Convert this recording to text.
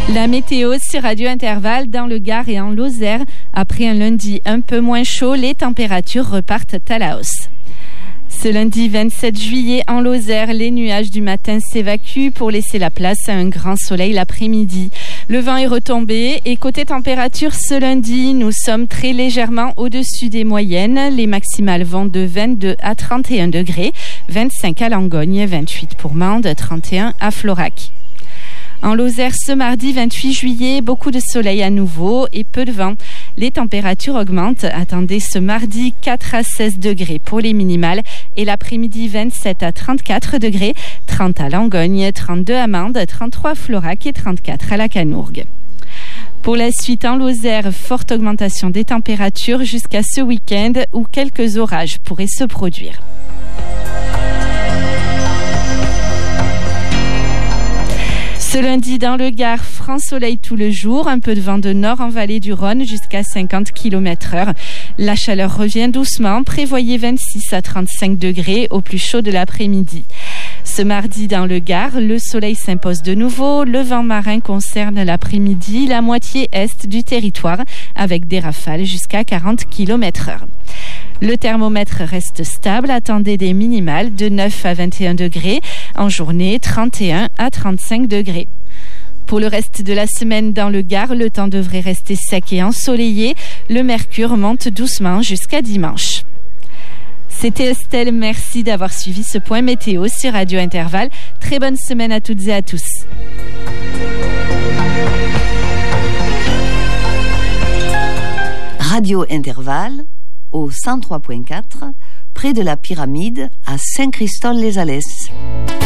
La météo sur Radio Intervalle dans le Gard et en Lozère. Après un lundi un peu moins chaud, les températures repartent à la hausse. Ce lundi 27 juillet, en Lozère, les nuages du matin s'évacuent pour laisser la place à un grand soleil l'après-midi. Le vent est retombé et côté température, ce lundi, nous sommes très légèrement au-dessus des moyennes. Les maximales vont de 22 à 31 degrés, 25 à Langogne, 28 pour Mende, 31 à Florac. En Lozère, ce mardi 28 juillet, beaucoup de soleil à nouveau et peu de vent. Les températures augmentent. Attendez ce mardi 4 à 16 degrés pour les minimales et l'après-midi 27 à 34 degrés, 30 à Langogne, 32 à Mende, 33 à Florac et 34 à la Canourgue. Pour la suite en Lozère, forte augmentation des températures jusqu'à ce week-end où quelques orages pourraient se produire. Ce lundi, dans le Gard, franc soleil tout le jour, un peu de vent de nord en vallée du Rhône jusqu'à 50 km/h. La chaleur revient doucement, prévoyez 26 à 35 degrés au plus chaud de l'après-midi. Ce mardi, dans le Gard, le soleil s'impose de nouveau. Le vent marin concerne l'après-midi la moitié est du territoire avec des rafales jusqu'à 40 km/h. Le thermomètre reste stable, attendez des minimales de 9 à 21 degrés, en journée 31 à 35 degrés. Pour le reste de la semaine dans le Gard, le temps devrait rester sec et ensoleillé. Le mercure monte doucement jusqu'à dimanche. C'était Estelle, merci d'avoir suivi ce point météo sur Radio Intervalle. Très bonne semaine à toutes et à tous. Radio Intervalle au 103.4, près de la pyramide à Saint-Christol-les-Alès.